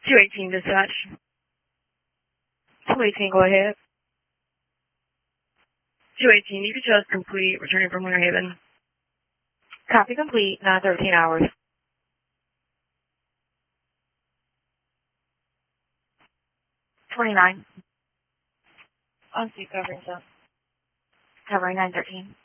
218 dispatch. 218, go ahead. 218, you could just complete returning from Winter Haven. Copy complete, 9:13 hours. 29. On seat covering, so. Covering 9:13.